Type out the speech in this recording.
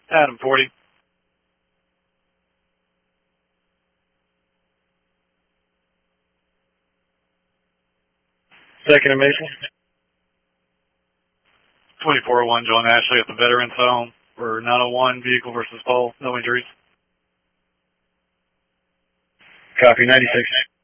Adam 40. Second and Maple. 2401 John Ashley at the Veterans Home for 901 vehicle versus pole. No injuries. Copy, 96.